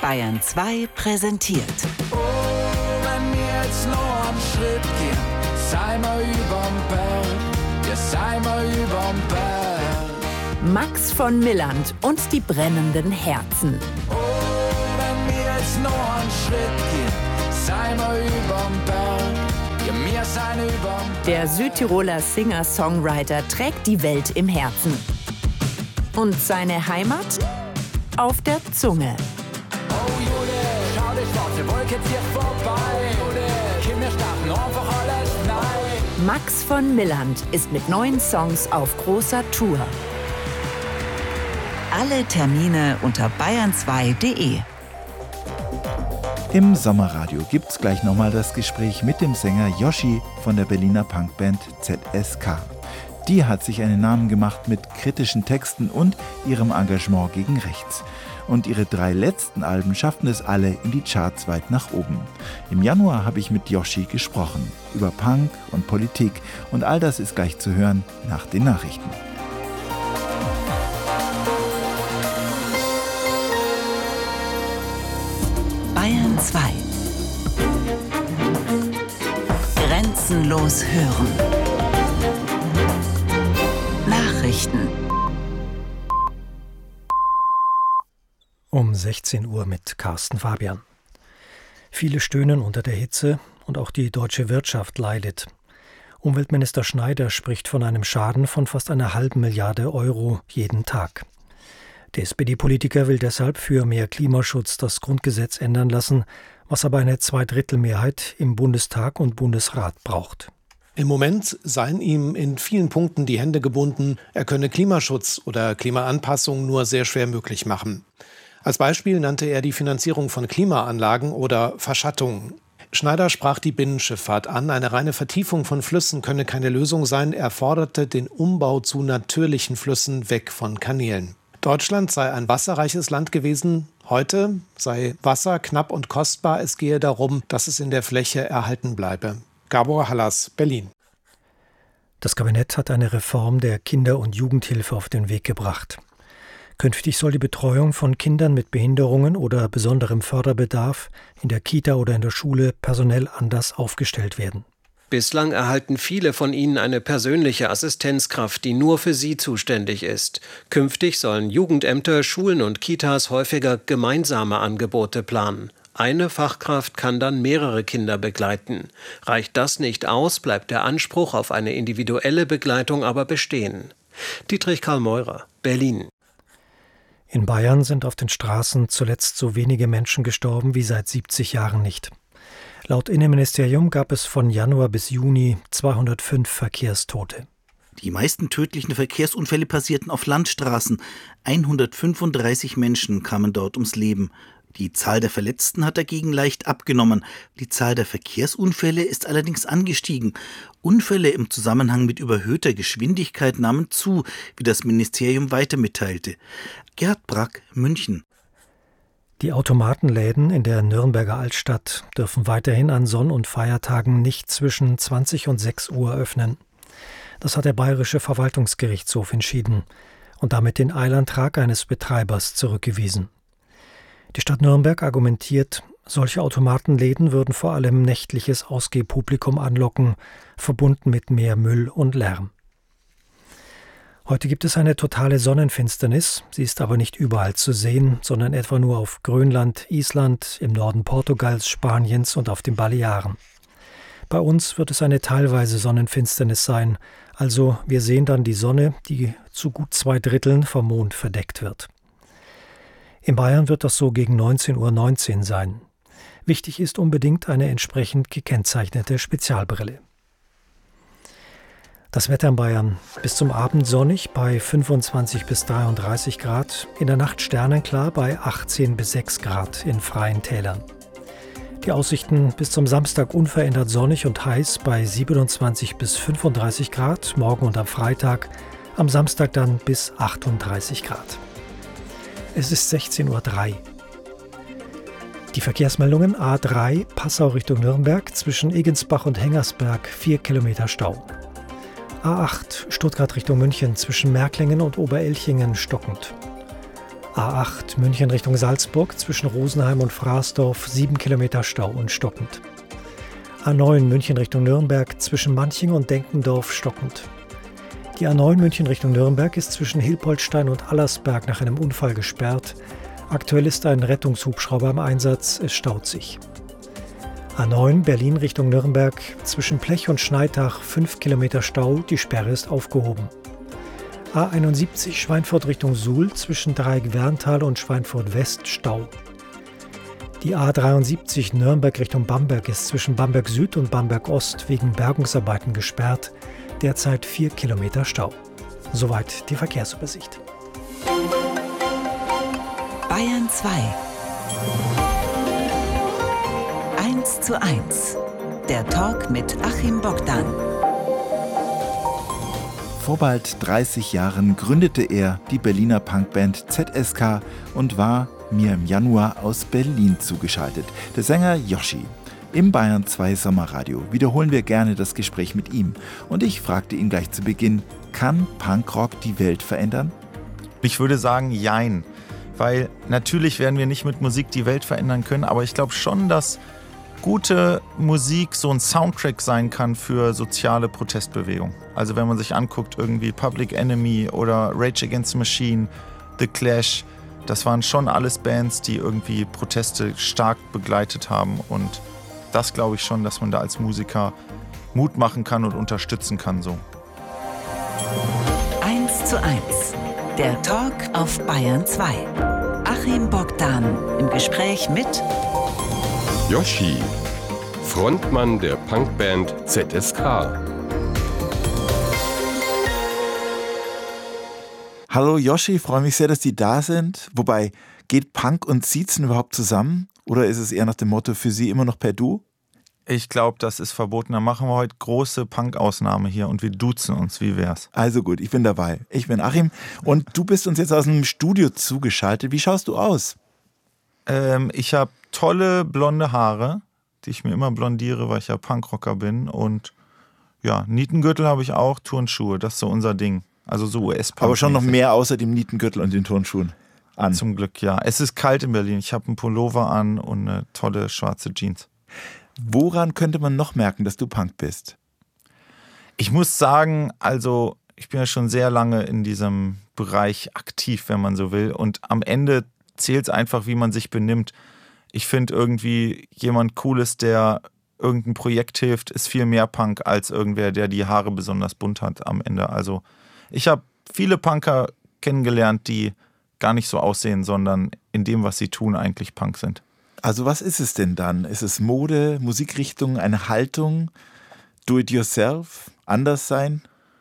Bayern 2 präsentiert. Oh, wenn wir jetzt noch einen Schritt gehen, sei mal überm Berg, ja sei mal überm Berg. Max von Milland und die brennenden Herzen. Oh, wenn wir jetzt noch einen Schritt gehen, sei mal überm Berg, ja wir sein überm Berg. Der Südtiroler Singer-Songwriter trägt die Welt im Herzen. Und seine Heimat? Auf der Zunge. Oh Jude, schau die schwarze Wolke zieht vorbei. Jude, komm, wir starten einfach alles neu. Max von Milland ist mit 9 Songs auf großer Tour. Alle Termine unter bayern2.de. Im Sommerradio gibt's gleich nochmal das Gespräch mit dem Sänger Yoshi von der Berliner Punkband ZSK. Die hat sich einen Namen gemacht mit kritischen Texten und ihrem Engagement gegen rechts. Und ihre 3 letzten Alben schafften es alle in die Charts weit nach oben. Im Januar habe ich mit Yoshi gesprochen. Über Punk und Politik. Und all das ist gleich zu hören nach den Nachrichten. Bayern 2. Grenzenlos hören. Nachrichten. Um 16 Uhr mit Carsten Fabian. Viele stöhnen unter der Hitze und auch die deutsche Wirtschaft leidet. Umweltminister Schneider spricht von einem Schaden von fast 1,5 Milliarde Euro jeden Tag. Der SPD-Politiker will deshalb für mehr Klimaschutz das Grundgesetz ändern lassen, was aber eine Zweidrittelmehrheit im Bundestag und Bundesrat braucht. Im Moment seien ihm in vielen Punkten die Hände gebunden, er könne Klimaschutz oder Klimaanpassung nur sehr schwer möglich machen. Als Beispiel nannte er die Finanzierung von Klimaanlagen oder Verschattungen. Schneider sprach die Binnenschifffahrt an, eine reine Vertiefung von Flüssen könne keine Lösung sein, er forderte den Umbau zu natürlichen Flüssen weg von Kanälen. Deutschland sei ein wasserreiches Land gewesen, heute sei Wasser knapp und kostbar, es gehe darum, dass es in der Fläche erhalten bleibe. Gabor Hallas, Berlin. Das Kabinett hat eine Reform der Kinder- und Jugendhilfe auf den Weg gebracht. Künftig soll die Betreuung von Kindern mit Behinderungen oder besonderem Förderbedarf in der Kita oder in der Schule personell anders aufgestellt werden. Bislang erhalten viele von ihnen eine persönliche Assistenzkraft, die nur für sie zuständig ist. Künftig sollen Jugendämter, Schulen und Kitas häufiger gemeinsame Angebote planen. Eine Fachkraft kann dann mehrere Kinder begleiten. Reicht das nicht aus, bleibt der Anspruch auf eine individuelle Begleitung aber bestehen. Dietrich Karl Meurer, Berlin. In Bayern sind auf den Straßen zuletzt so wenige Menschen gestorben wie seit 70 Jahren nicht. Laut Innenministerium gab es von Januar bis Juni 205 Verkehrstote. Die meisten tödlichen Verkehrsunfälle passierten auf Landstraßen. 135 Menschen kamen dort ums Leben. Die Zahl der Verletzten hat dagegen leicht abgenommen. Die Zahl der Verkehrsunfälle ist allerdings angestiegen. Unfälle im Zusammenhang mit überhöhter Geschwindigkeit nahmen zu, wie das Ministerium weiter mitteilte. Gerhard Brack, München. Die Automatenläden in der Nürnberger Altstadt dürfen weiterhin an Sonn- und Feiertagen nicht zwischen 20 und 6 Uhr öffnen. Das hat der Bayerische Verwaltungsgerichtshof entschieden und damit den Eilantrag eines Betreibers zurückgewiesen. Die Stadt Nürnberg argumentiert, solche Automatenläden würden vor allem nächtliches Ausgehpublikum anlocken, verbunden mit mehr Müll und Lärm. Heute gibt es eine totale Sonnenfinsternis, sie ist aber nicht überall zu sehen, sondern etwa nur auf Grönland, Island, im Norden Portugals, Spaniens und auf den Balearen. Bei uns wird es eine teilweise Sonnenfinsternis sein, also wir sehen dann die Sonne, die zu gut 2/3 vom Mond verdeckt wird. In Bayern wird das so gegen 19:19 Uhr sein. Wichtig ist unbedingt eine entsprechend gekennzeichnete Spezialbrille. Das Wetter in Bayern: bis zum Abend sonnig bei 25 bis 33 Grad, in der Nacht sternenklar bei 18 bis 6 Grad in freien Tälern. Die Aussichten: bis zum Samstag unverändert sonnig und heiß bei 27 bis 35 Grad, morgen und am Freitag, am Samstag dann bis 38 Grad. Es ist 16:03 Uhr. Die Verkehrsmeldungen: A3 Passau Richtung Nürnberg, zwischen Egensbach und Hengersberg 4 Kilometer Stau. A8 Stuttgart Richtung München, zwischen Märklingen und Oberelchingen stockend. A8 München Richtung Salzburg zwischen Rosenheim und Fraßdorf 7 Kilometer Stau und stockend. A9 München Richtung Nürnberg zwischen Manching und Denkendorf stockend. Die A9 München Richtung Nürnberg ist zwischen Hilpoltstein und Allersberg nach einem Unfall gesperrt. Aktuell ist ein Rettungshubschrauber im Einsatz, es staut sich. A9 Berlin Richtung Nürnberg zwischen Plech und Schneitach 5 Kilometer Stau, die Sperre ist aufgehoben. A71 Schweinfurt Richtung Suhl zwischen Dreieck-Werntal und Schweinfurt West Stau. Die A73 Nürnberg Richtung Bamberg ist zwischen Bamberg Süd und Bamberg Ost wegen Bergungsarbeiten gesperrt. Derzeit 4 Kilometer Stau. Soweit die Verkehrsübersicht. Bayern 2. 1:1. Der Talk mit Achim Bogdan. Vor bald 30 Jahren gründete er die Berliner Punkband ZSK und war mir im Januar aus Berlin zugeschaltet. Der Sänger Yoshi. Im Bayern 2 Sommerradio wiederholen wir gerne das Gespräch mit ihm. Und ich fragte ihn gleich zu Beginn, kann Punkrock die Welt verändern? Ich würde sagen, jein. Weil natürlich werden wir nicht mit Musik die Welt verändern können, aber ich glaube schon, dass gute Musik so ein Soundtrack sein kann für soziale Protestbewegungen. Also wenn man sich anguckt, irgendwie Public Enemy oder Rage Against the Machine, The Clash, das waren schon alles Bands, die irgendwie Proteste stark begleitet haben. Und das glaube ich schon, dass man da als Musiker Mut machen kann und unterstützen kann. So. 1:1. Der Talk auf Bayern 2. Achim Bogdan im Gespräch mit Yoshi, Frontmann der Punkband ZSK. Hallo Yoshi, freue mich sehr, dass Sie da sind. Wobei, geht Punk und Siezen überhaupt zusammen? Oder ist es eher nach dem Motto für Sie immer noch per Du? Ich glaube, das ist verboten. Da machen wir heute große Punk-Ausnahme hier und wir duzen uns. Wie wär's? Also gut, ich bin dabei. Ich bin Achim und du bist uns jetzt aus einem Studio zugeschaltet. Wie schaust du aus? Ich habe tolle blonde Haare, die ich mir immer blondiere, weil ich ja Punkrocker bin. Und ja, Nietengürtel habe ich auch, Turnschuhe, das ist so unser Ding. Also so US-Punk. Aber schon noch mehr außer dem Nietengürtel und den Turnschuhen an. Zum Glück, ja. Es ist kalt in Berlin. Ich habe einen Pullover an und eine tolle schwarze Jeans. Woran könnte man noch merken, dass du Punk bist? Ich muss sagen, also ich bin ja schon sehr lange in diesem Bereich aktiv, wenn man so will. Und am Ende zählt es einfach, wie man sich benimmt. Ich finde irgendwie jemand Cooles, der irgendein Projekt hilft, ist viel mehr Punk als irgendwer, der die Haare besonders bunt hat am Ende. Also ich habe viele Punker kennengelernt, die gar nicht so aussehen, sondern in dem, was sie tun, eigentlich Punk sind. Also was ist es denn dann? Ist es Mode, Musikrichtung, eine Haltung, do-it-yourself, anders sein?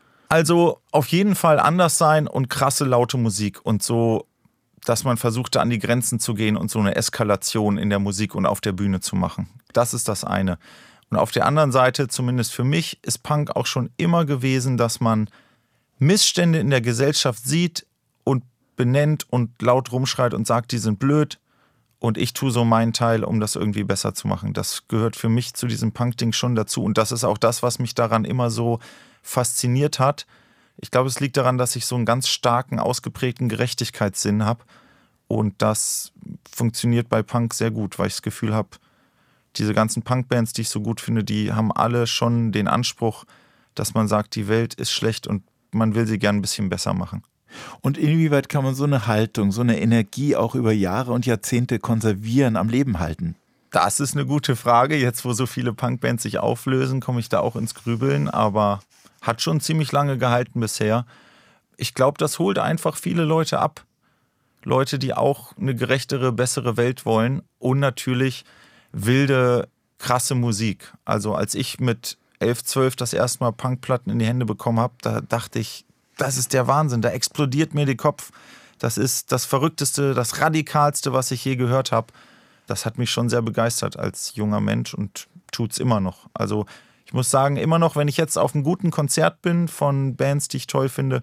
Also auf jeden Fall anders sein und krasse, laute Musik und so, dass man versuchte, an die Grenzen zu gehen und so eine Eskalation in der Musik und auf der Bühne zu machen. Das ist das eine. Und auf der anderen Seite, zumindest für mich, ist Punk auch schon immer gewesen, dass man Missstände in der Gesellschaft sieht und benennt und laut rumschreit und sagt, die sind blöd. Und ich tue so meinen Teil, um das irgendwie besser zu machen. Das gehört für mich zu diesem Punk-Ding schon dazu. Und das ist auch das, was mich daran immer so fasziniert hat. Ich glaube, es liegt daran, dass ich so einen ganz starken, ausgeprägten Gerechtigkeitssinn habe. Und das funktioniert bei Punk sehr gut, weil ich das Gefühl habe, diese ganzen Punkbands, die ich so gut finde, die haben alle schon den Anspruch, dass man sagt, die Welt ist schlecht und man will sie gern ein bisschen besser machen. Und inwieweit kann man so eine Haltung, so eine Energie auch über Jahre und Jahrzehnte konservieren, am Leben halten? Das ist eine gute Frage. Jetzt, wo so viele Punkbands sich auflösen, komme ich da auch ins Grübeln, aber hat schon ziemlich lange gehalten bisher. Ich glaube, das holt einfach viele Leute ab. Leute, die auch eine gerechtere, bessere Welt wollen und natürlich wilde, krasse Musik. Also als ich mit 11, 12 das erste Mal Punkplatten in die Hände bekommen habe, da dachte ich, das ist der Wahnsinn, da explodiert mir der Kopf. Das ist das Verrückteste, das Radikalste, was ich je gehört habe. Das hat mich schon sehr begeistert als junger Mensch und tut's immer noch. Also ich muss sagen, immer noch, wenn ich jetzt auf einem guten Konzert bin von Bands, die ich toll finde,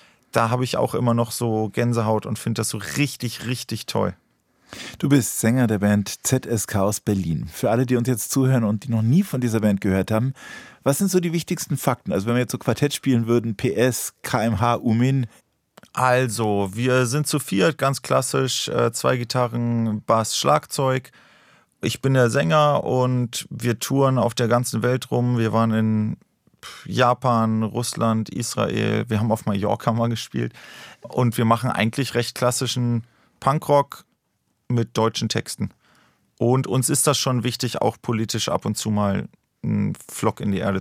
da habe ich auch immer noch so Gänsehaut und finde das so richtig, richtig toll. Du bist Sänger der Band ZSK aus Berlin. Für alle, die uns jetzt zuhören und die noch nie von dieser Band gehört haben, was sind so die wichtigsten Fakten? Also wenn wir jetzt so Quartett spielen würden, PS, KMH, UMIN. Also, wir sind zu viert, ganz klassisch, 2 Gitarren, Bass, Schlagzeug. Ich bin der Sänger und wir touren auf der ganzen Welt rum. Wir waren in Japan, Russland, Israel, wir haben auf Mallorca mal gespielt. Und wir machen eigentlich recht klassischen Punkrock mit deutschen Texten. Und uns ist das schon wichtig, auch politisch ab und zu mal einen Flock in die Erde